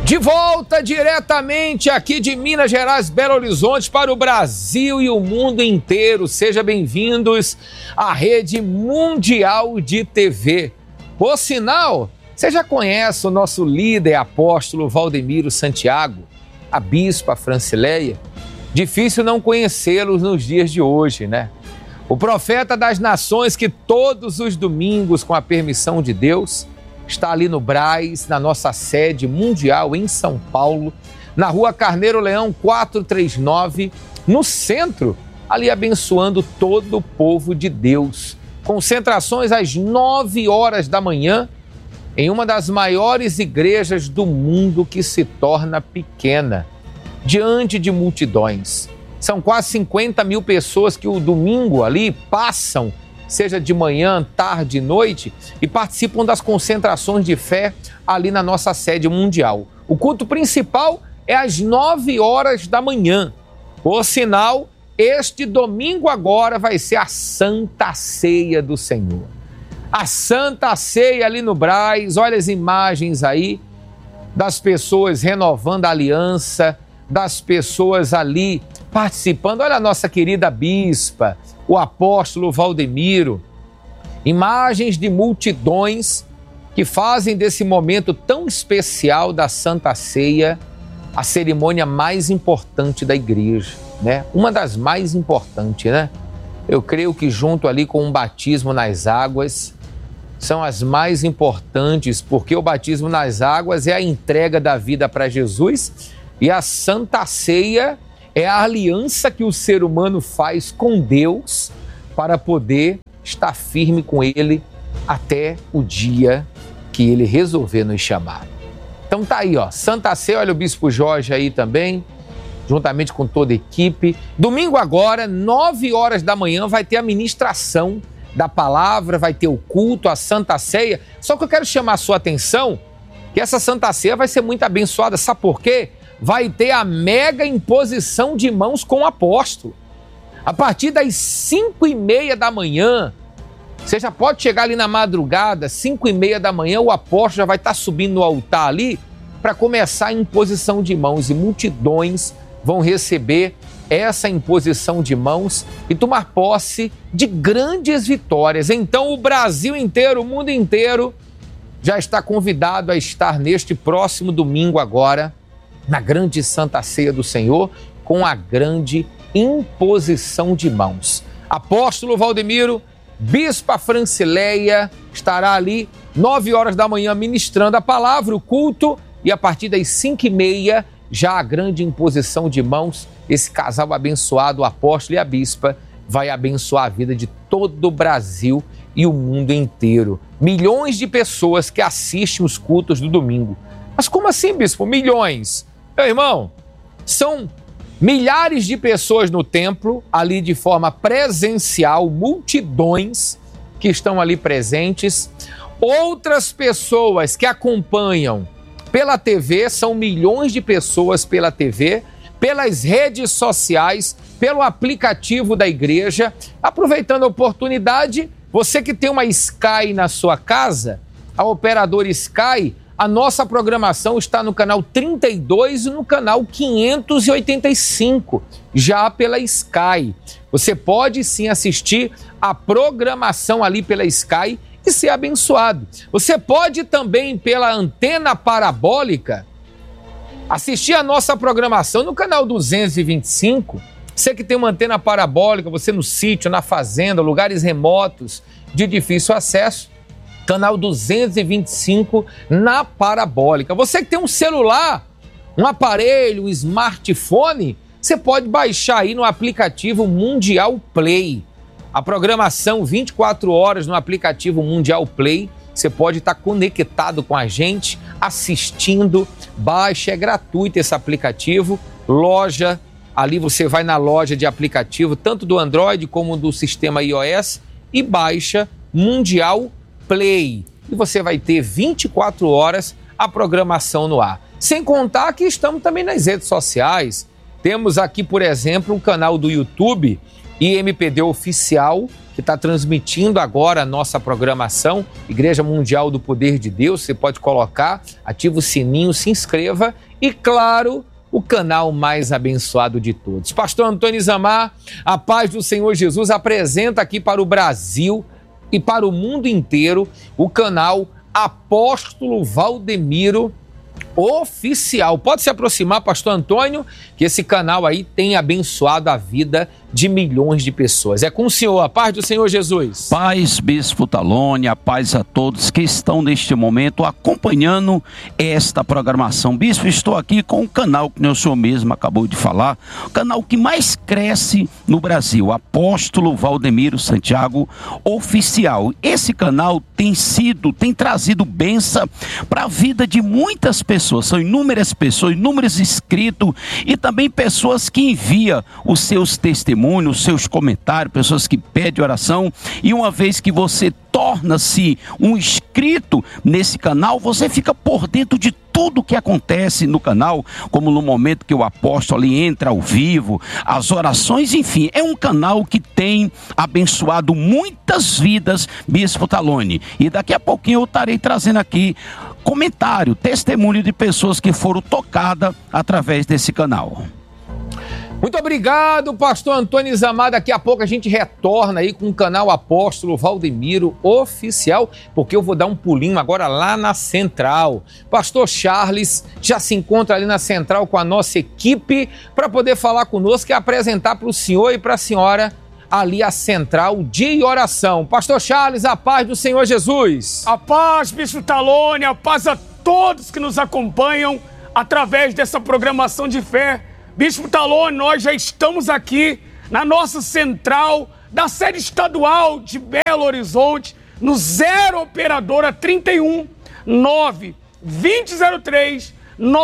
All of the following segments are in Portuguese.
De volta diretamente aqui de Minas Gerais, Belo Horizonte, para o Brasil e o mundo inteiro. Sejam bem-vindos à Rede Mundial de TV. Por sinal, você já conhece o nosso líder apóstolo Valdemiro Santiago, a bispa Francileia? Difícil não conhecê-los nos dias de hoje, né? O profeta das nações que todos os domingos, com a permissão de Deus, está ali no Brás, na nossa sede mundial em São Paulo, na rua Carneiro Leão 439, no centro, ali abençoando todo o povo de Deus. Concentrações às 9 horas da manhã, em uma das maiores igrejas do mundo que se torna pequena, diante de multidões. São quase 50 mil pessoas que o domingo ali passam, seja de manhã, tarde, noite, e participam das concentrações de fé ali na nossa sede mundial. O culto principal é às 9 horas da manhã. Por sinal, este domingo agora vai ser a Santa Ceia do Senhor. A Santa Ceia ali no Brás, olha as imagens aí das pessoas renovando a aliança, das pessoas ali participando. Olha a nossa querida bispa, o apóstolo Valdemiro, imagens de multidões que fazem desse momento tão especial da Santa Ceia a cerimônia mais importante da igreja, né? Uma das mais importantes, né? Eu creio que junto ali com o batismo nas águas são as mais importantes, porque o batismo nas águas é a entrega da vida para Jesus e a Santa Ceia é a aliança que o ser humano faz com Deus para poder estar firme com Ele até o dia que Ele resolver nos chamar. Então tá aí, ó, Santa Ceia, olha o Bispo Jorge aí também, juntamente com toda a equipe. Domingo agora, 9 horas da manhã, vai ter a ministração da palavra, vai ter o culto, a Santa Ceia. Só que eu quero chamar a sua atenção que essa Santa Ceia vai ser muito abençoada. Sabe por quê? Vai ter a mega imposição de mãos com o apóstolo. A partir das 5h30 da manhã, você já pode chegar ali na madrugada, 5h30 da manhã, o apóstolo já vai estar subindo no altar ali para começar a imposição de mãos e multidões vão receber essa imposição de mãos e tomar posse de grandes vitórias. Então o Brasil inteiro, o mundo inteiro já está convidado a estar neste próximo domingo agora, na grande Santa Ceia do Senhor, com a grande imposição de mãos. Apóstolo Valdemiro, bispa Francileia, estará ali 9 horas da manhã ministrando a palavra, o culto, e a partir das 5h30, já a grande imposição de mãos. Esse casal abençoado, o apóstolo e a bispa, vai abençoar a vida de todo o Brasil e o mundo inteiro. Milhões de pessoas que assistem os cultos do domingo. Mas como assim, bispo? Milhões? Meu irmão, são milhares de pessoas no templo, ali de forma presencial, multidões que estão ali presentes. Outras pessoas que acompanham pela TV, são milhões de pessoas pela TV, pelas redes sociais, pelo aplicativo da igreja. Aproveitando a oportunidade, você que tem uma Sky na sua casa, a operadora Sky, a nossa programação está no canal 32 e no canal 585, já pela Sky. Você pode sim assistir a programação ali pela Sky e ser abençoado. Você pode também, pela antena parabólica, assistir a nossa programação no canal 225. Você que tem uma antena parabólica, você no sítio, na fazenda, lugares remotos, de difícil acesso, canal 225 na parabólica. Você que tem um celular, um aparelho, um smartphone, você pode baixar aí no aplicativo Mundial Play. A programação 24 horas no aplicativo Mundial Play. Você pode estar conectado com a gente, assistindo. Baixa, é gratuito esse aplicativo. Loja, ali você vai na loja de aplicativo, tanto do Android como do sistema iOS, e baixa Mundial Play. E você vai ter 24 horas a programação no ar. Sem contar que estamos também nas redes sociais. Temos aqui, por exemplo, um canal do YouTube, IMPD Oficial, que está transmitindo agora a nossa programação, Igreja Mundial do Poder de Deus. Você pode colocar, ativa o sininho, se inscreva e, claro, o canal mais abençoado de todos. Pastor Antônio Isamar, a paz do Senhor Jesus apresenta aqui para o Brasil e para o mundo inteiro o canal Apóstolo Valdemiro Oficial. Pode se aproximar, pastor Antônio, que esse canal aí tem abençoado a vida de milhões de pessoas. É com o senhor, a paz do Senhor Jesus. Paz, Bispo Talone, a paz a todos que estão neste momento acompanhando esta programação. Bispo, estou aqui com um canal que o senhor mesmo acabou de falar, o canal que mais cresce no Brasil, Apóstolo Valdemiro Santiago Oficial. Esse canal tem trazido bênção para a vida de muitas pessoas, são inúmeras pessoas, inúmeros inscritos e também pessoas que enviam os seus testemunhos, os seus comentários, pessoas que pedem oração. E uma vez que você torna-se um inscrito nesse canal, você fica por dentro de tudo que acontece no canal, como no momento que o apóstolo ali entra ao vivo, as orações, enfim, é um canal que tem abençoado muitas vidas, Bispo Talone. E daqui a pouquinho eu estarei trazendo aqui comentário, testemunho de pessoas que foram tocadas através desse canal. Muito obrigado, pastor Antônio Isamar. Daqui a pouco a gente retorna aí com o canal Apóstolo Valdemiro Oficial, porque eu vou dar um pulinho agora lá na Central. Pastor Charles já se encontra ali na Central com a nossa equipe para poder falar conosco e apresentar para o senhor e para a senhora ali a Central de Oração. Pastor Charles, a paz do Senhor Jesus. A paz, Bispo Talone, a paz a todos que nos acompanham através dessa programação de fé. Bispo Talone, nós já estamos aqui na nossa central da sede estadual de Belo Horizonte, no 0 Operadora 31 9 2003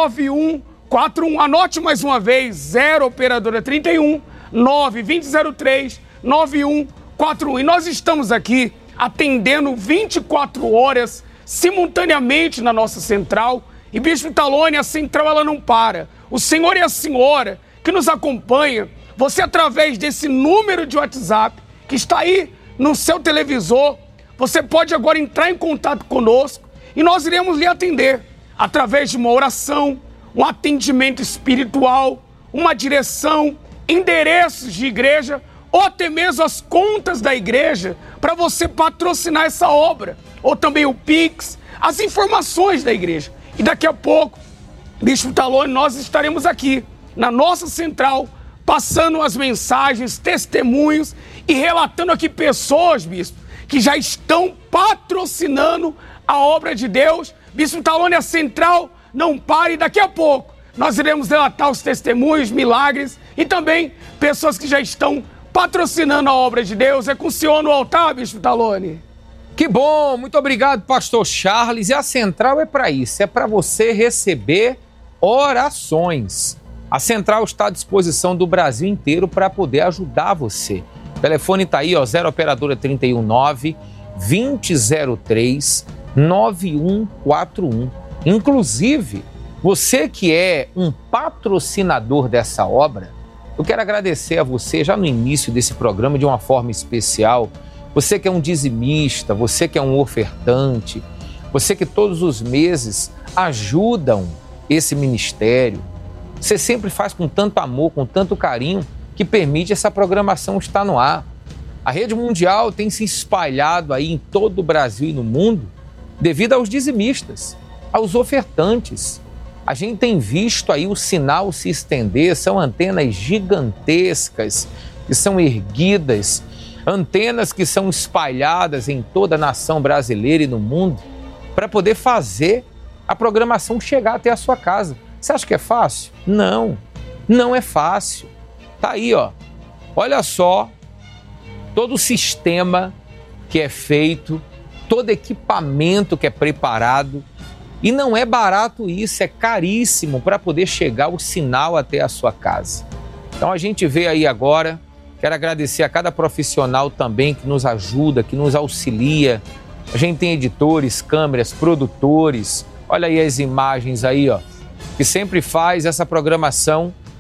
9141. Anote mais uma vez, 0 Operadora 31 9 2003 9141. E nós estamos aqui atendendo 24 horas simultaneamente na nossa central. E, Bispo Talone, a central ela não para. O senhor e a senhora que nos acompanham, você através desse número de WhatsApp que está aí no seu televisor, você pode agora entrar em contato conosco e nós iremos lhe atender através de uma oração, um atendimento espiritual, uma direção, endereços de igreja ou até mesmo as contas da igreja para você patrocinar essa obra, ou também o Pix, as informações da igreja. E daqui a pouco, Bispo Talone, nós estaremos aqui na nossa central, passando as mensagens, testemunhos e relatando aqui pessoas, Bispo, que já estão patrocinando a obra de Deus. Bispo Talone, a central não para e daqui a pouco nós iremos relatar os testemunhos, milagres e também pessoas que já estão patrocinando a obra de Deus. É com o senhor no altar, Bispo Talone. Que bom, muito obrigado, pastor Charles. E a central é para isso, é para você receber orações. A central está à disposição do Brasil inteiro para poder ajudar você. O telefone está aí, ó, 0 Operadora 31 9 2003 9141. Inclusive, você que é um patrocinador dessa obra, eu quero agradecer a você já no início desse programa de uma forma especial. Você que é um dizimista, você que é um ofertante, você que todos os meses ajudam esse ministério, você sempre faz com tanto amor, com tanto carinho, que permite essa programação estar no ar. A Rede Mundial tem se espalhado aí em todo o Brasil e no mundo devido aos dizimistas, aos ofertantes. A gente tem visto aí o sinal se estender, são antenas gigantescas que são erguidas, antenas que são espalhadas em toda a nação brasileira e no mundo para poder fazer a programação chegar até a sua casa. Você acha que é fácil? Não, não é fácil. Tá aí, ó. Olha só todo o sistema que é feito, todo equipamento que é preparado. E não é barato isso, é caríssimo para poder chegar o sinal até a sua casa. Então a gente vê aí agora. Quero agradecer a cada profissional também que nos ajuda, que nos auxilia. A gente tem editores, câmeras, produtores. Olha aí as imagens aí, ó, que sempre faz essa programação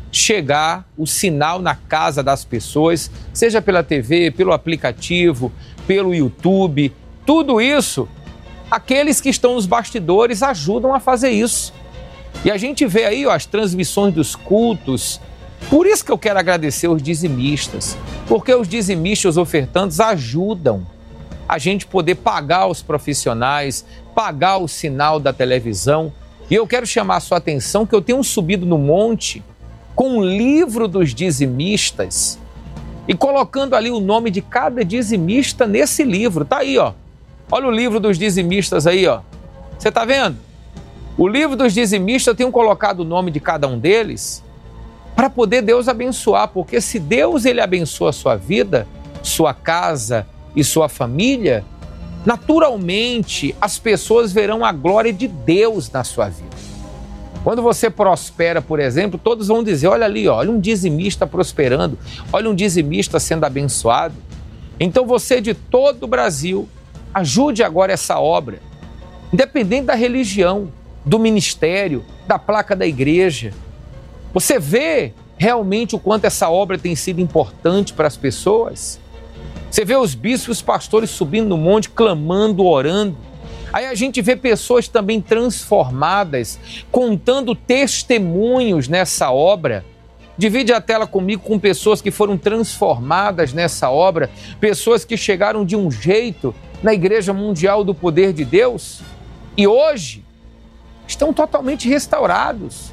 chegar o sinal na casa das pessoas, seja pela TV, pelo aplicativo, pelo YouTube, tudo isso, aqueles que estão nos bastidores ajudam a fazer isso. E a gente vê aí as transmissões dos cultos. Por isso que eu quero agradecer os dizimistas, porque os dizimistas, os ofertantes ajudam a gente poder pagar os profissionais, pagar o sinal da televisão. E eu quero chamar a sua atenção que eu tenho subido no monte com um livro dos dizimistas e colocando ali o nome de cada dizimista nesse livro. Tá aí, ó. Olha o livro dos dizimistas aí, ó. Você tá vendo? O livro dos dizimistas, eu tenho colocado o nome de cada um deles para poder Deus abençoar, porque se Deus ele abençoa a sua vida, sua casa e sua família, naturalmente as pessoas verão a glória de Deus na sua vida. Quando você prospera, por exemplo, todos vão dizer, olha ali, olha um dizimista prosperando, olha um dizimista sendo abençoado. Então você de todo o Brasil, ajude agora essa obra, independente da religião, do ministério, da placa da igreja. Você vê realmente o quanto essa obra tem sido importante para as pessoas? Você vê os bispos, os pastores subindo no monte, clamando, orando. Aí a gente vê pessoas também transformadas, contando testemunhos nessa obra. Divide a tela comigo com pessoas que foram transformadas nessa obra, pessoas que chegaram de um jeito na Igreja Mundial do Poder de Deus e hoje estão totalmente restaurados,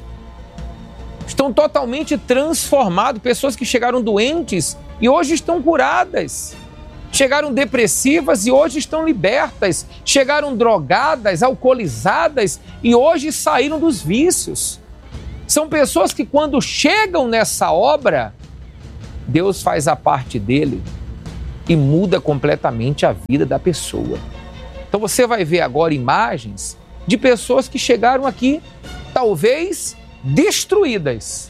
estão totalmente transformados, pessoas que chegaram doentes e hoje estão curadas. Chegaram depressivas e hoje estão libertas. Chegaram drogadas, alcoolizadas e hoje saíram dos vícios. São pessoas que quando chegam nessa obra, Deus faz a parte dele e muda completamente a vida da pessoa. Então você vai ver agora imagens de pessoas que chegaram aqui, talvez destruídas.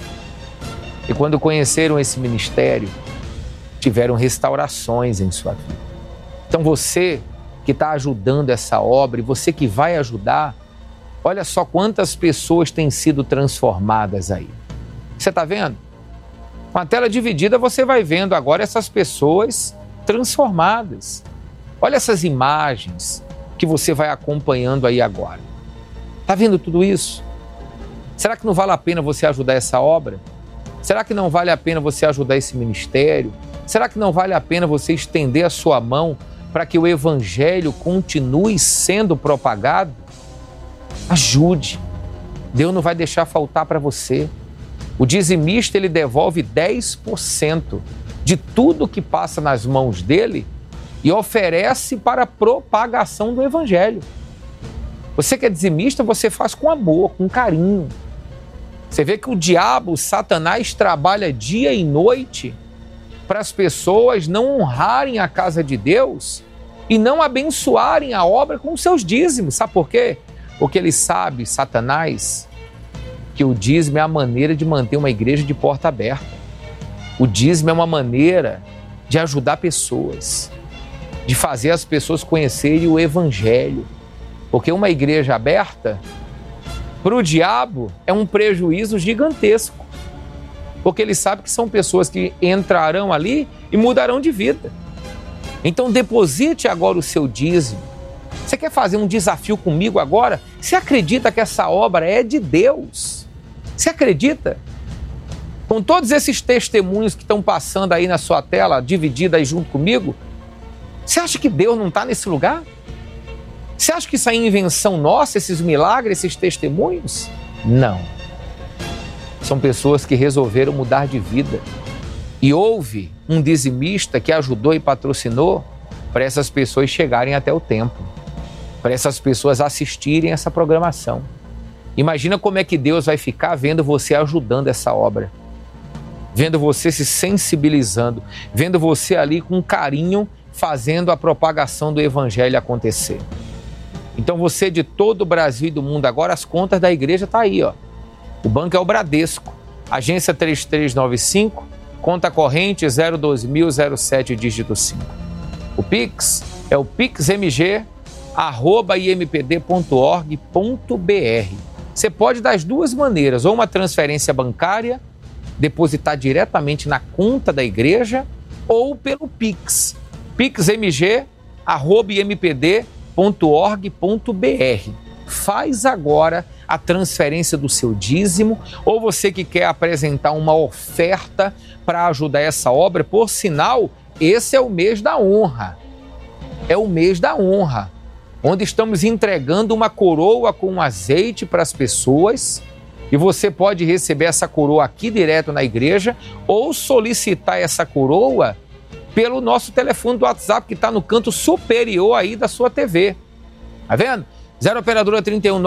E quando conheceram esse ministério, tiveram restaurações em sua vida. Então você que está ajudando essa obra e você que vai ajudar, olha só quantas pessoas têm sido transformadas aí. Você está vendo? Com a tela dividida você vai vendo agora essas pessoas transformadas. Olha essas imagens que você vai acompanhando aí agora. Está vendo tudo isso? Será que não vale a pena você ajudar essa obra? Será que não vale a pena você ajudar esse ministério? Será que não vale a pena você estender a sua mão para que o evangelho continue sendo propagado? Ajude. Deus não vai deixar faltar para você. O dizimista, ele devolve 10% de tudo que passa nas mãos dele e oferece para a propagação do evangelho. Você que é dizimista, você faz com amor, com carinho. Você vê que o diabo, o Satanás, trabalha dia e noite para as pessoas não honrarem a casa de Deus e não abençoarem a obra com seus dízimos. Sabe por quê? Porque ele sabe, Satanás, que o dízimo é a maneira de manter uma igreja de porta aberta. O dízimo é uma maneira de ajudar pessoas, de fazer as pessoas conhecerem o evangelho. Porque uma igreja aberta, para o diabo, é um prejuízo gigantesco. Porque ele sabe que são pessoas que entrarão ali e mudarão de vida. Então deposite agora o seu dízimo. Você quer fazer um desafio comigo agora? Você acredita que essa obra é de Deus? Você acredita? Com todos esses testemunhos que estão passando aí na sua tela, dividida aí junto comigo, você acha que Deus não está nesse lugar? Você acha que isso é invenção nossa, esses milagres, esses testemunhos? Não. São pessoas que resolveram mudar de vida. E houve um dizimista que ajudou e patrocinou para essas pessoas chegarem até o templo, para essas pessoas assistirem essa programação. Imagina como é que Deus vai ficar vendo você ajudando essa obra, vendo você se sensibilizando, vendo você ali com carinho fazendo a propagação do evangelho acontecer. Então você de todo o Brasil e do mundo agora, as contas da igreja estão aí, ó. O banco é o Bradesco, agência 3395, conta corrente 02007, dígito 5. O Pix é o pixmg@impd.org.br. Você pode das duas maneiras, ou uma transferência bancária, depositar diretamente na conta da igreja ou pelo Pix, pixmg@impd.org.br. Faz agora a transferência do seu dízimo, ou você que quer apresentar uma oferta para ajudar essa obra. Por sinal, esse é o mês da honra. É o mês da honra, onde estamos entregando uma coroa com azeite para as pessoas, e você pode receber essa coroa aqui direto na igreja ou solicitar essa coroa pelo nosso telefone do WhatsApp que está no canto superior aí da sua TV. Tá vendo? 0 operadora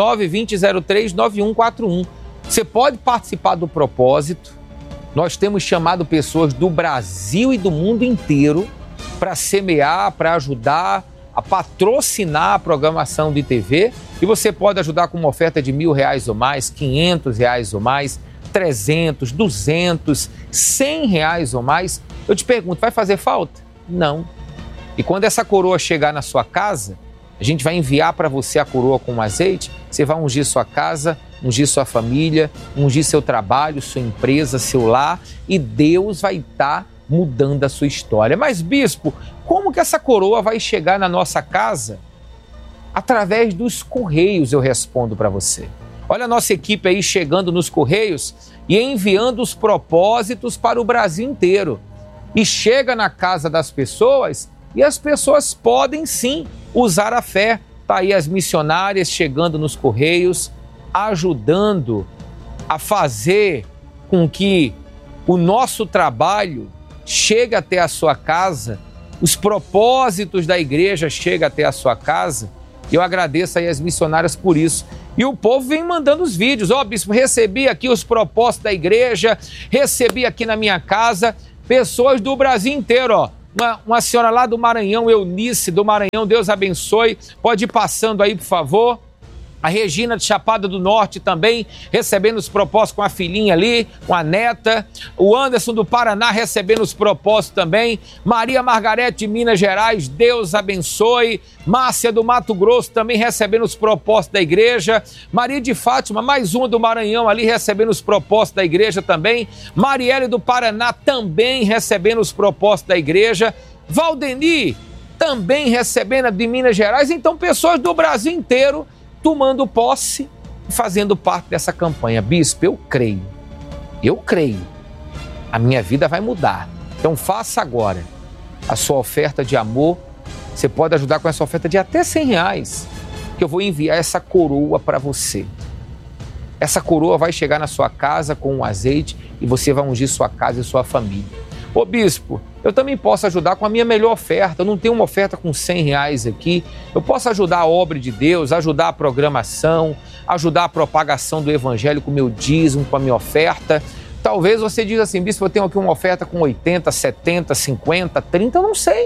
319-2003-9141. Você pode participar do propósito. Nós temos chamado pessoas do Brasil e do mundo inteiro para semear, para ajudar a patrocinar a programação de TV. E você pode ajudar com uma oferta de R$1.000 ou mais, R$500 ou mais, 300, 200, R$100 ou mais. Eu te pergunto, vai fazer falta? Não. E quando essa coroa chegar na sua casa, a gente vai enviar para você a coroa com azeite, você vai ungir sua casa, ungir sua família, ungir seu trabalho, sua empresa, seu lar, e Deus vai estar mudando a sua história. Mas, bispo, como que essa coroa vai chegar na nossa casa? Através dos correios, eu respondo para você. Olha a nossa equipe aí chegando nos correios e enviando os propósitos para o Brasil inteiro. E chega na casa das pessoas e as pessoas podem sim usar a fé. Está aí as missionárias chegando nos correios, ajudando a fazer com que o nosso trabalho chegue até a sua casa, os propósitos da igreja cheguem até a sua casa. Eu agradeço aí as missionárias por isso. E o povo vem mandando os vídeos. Ó, bispo, recebi aqui os propósitos da igreja, recebi aqui na minha casa. Pessoas do Brasil inteiro, ó. Uma senhora lá do Maranhão, Eunice do Maranhão, Deus abençoe. Pode ir passando aí, por favor. A Regina de Chapada do Norte também recebendo os propósitos com a filhinha ali, com a neta. O Anderson do Paraná recebendo os propósitos também. Maria Margarete de Minas Gerais, Deus abençoe. Márcia do Mato Grosso também recebendo os propósitos da igreja. Maria de Fátima, mais uma do Maranhão ali recebendo os propósitos da igreja também. Marielle do Paraná também recebendo os propósitos da igreja. Valdeni também recebendo de Minas Gerais. Então, pessoas do Brasil inteiro tomando posse e fazendo parte dessa campanha. Bispo, eu creio, a minha vida vai mudar. Então faça agora a sua oferta de amor. Você pode ajudar com essa oferta de até R$100, que eu vou enviar essa coroa para você. Essa coroa vai chegar na sua casa com um azeite e você vai ungir sua casa e sua família. Ô bispo, eu também posso ajudar com a minha melhor oferta. Eu não tenho uma oferta com R$100 aqui. Eu posso ajudar a obra de Deus, ajudar a programação, ajudar a propagação do evangelho com o meu dízimo, com a minha oferta. Talvez você diga assim, bispo, eu tenho aqui uma oferta com 80, 70, 50, 30, eu não sei.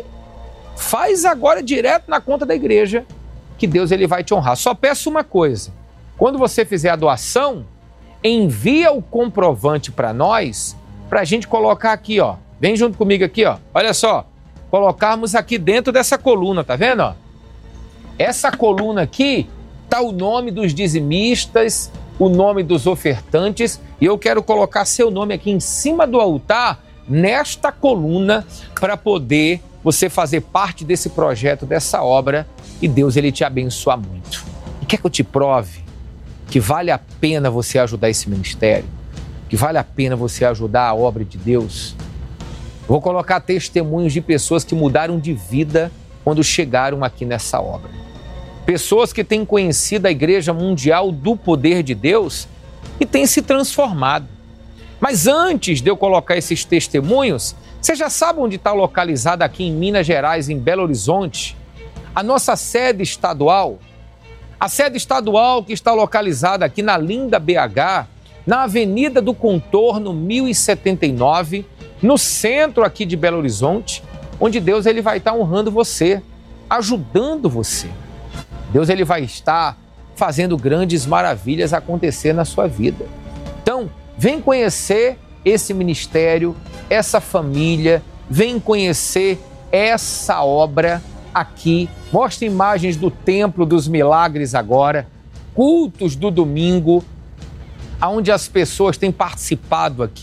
Faz agora direto na conta da igreja, que Deus ele vai te honrar. Só peço uma coisa, quando você fizer a doação, envia o comprovante para nós, para a gente colocar aqui, ó. Vem junto comigo aqui, ó. Olha só. Colocarmos aqui dentro dessa coluna, tá vendo, ó? Essa coluna aqui tá o nome dos dizimistas, o nome dos ofertantes, e eu quero colocar seu nome aqui em cima do altar, nesta coluna, para poder você fazer parte desse projeto, dessa obra, e Deus ele te abençoa muito. E quer que eu te prove que vale a pena você ajudar esse ministério? Que vale a pena você ajudar a obra de Deus? Vou colocar testemunhos de pessoas que mudaram de vida quando chegaram aqui nessa obra. Pessoas que têm conhecido a Igreja Mundial do Poder de Deus e têm se transformado. Mas antes de eu colocar esses testemunhos, você já sabe onde está localizada aqui em Minas Gerais, em Belo Horizonte, a nossa sede estadual? A sede estadual que está localizada aqui na linda BH, na Avenida do Contorno 1079, no centro aqui de Belo Horizonte, onde Deus ele vai estar honrando você, ajudando você. Deus ele vai estar fazendo grandes maravilhas acontecer na sua vida. Então, vem conhecer esse ministério, essa família, vem conhecer essa obra aqui. Mostra imagens do Templo dos Milagres agora, cultos do domingo, onde as pessoas têm participado aqui,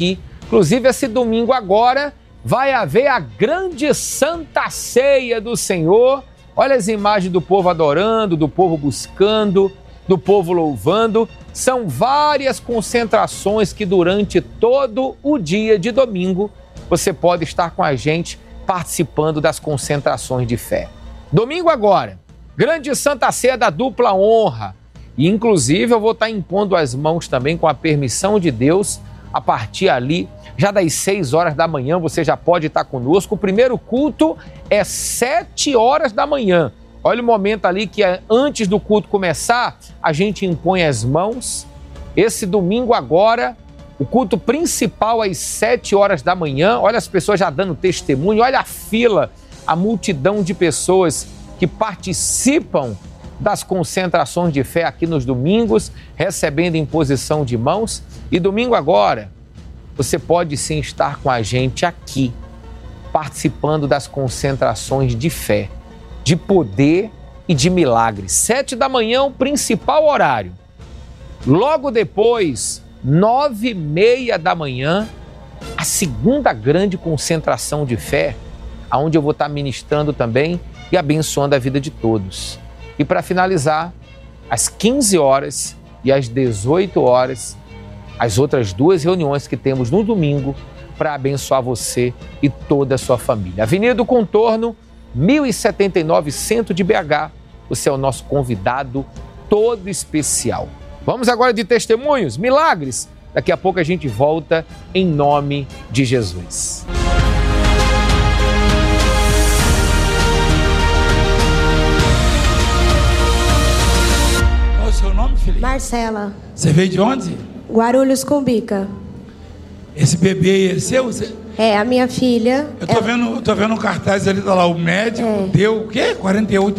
Inclusive, esse domingo agora vai haver a grande Santa Ceia do Senhor. Olha as imagens do povo adorando, do povo buscando, do povo louvando. São várias concentrações que durante todo o dia de domingo você pode estar com a gente participando das concentrações de fé. Domingo agora, grande Santa Ceia da dupla honra. E inclusive eu vou estar impondo as mãos também com a permissão de Deus. A partir ali, já das 6 horas da manhã, você já pode estar conosco. O primeiro culto é 7 horas da manhã. Olha o momento ali que antes do culto começar, a gente impõe as mãos. Esse domingo agora, o culto principal às 7 horas da manhã. Olha as pessoas já dando testemunho, olha a fila, a multidão de pessoas que participam das concentrações de fé aqui nos domingos, recebendo imposição de mãos. E domingo agora, você pode sim estar com a gente aqui, participando das concentrações de fé, de poder e de milagres. 7 da manhã, o principal horário. Logo depois, 9h30 da manhã, a segunda grande concentração de fé, onde eu vou estar ministrando também e abençoando a vida de todos. E para finalizar, às 15 horas e às 18 horas, as outras 2 reuniões que temos no domingo para abençoar você e toda a sua família. Avenida do Contorno, 1079, centro de BH. Você é o nosso convidado todo especial. Vamos agora de testemunhos, milagres. Daqui a pouco a gente volta em nome de Jesus. Qual é o seu nome, filha? Marcela. Você veio de onde? Guarulhos, Cumbica. Esse bebê é seu? É, a minha filha. Eu tô vendo um cartaz ali, tá lá, o médico deu o quê? 48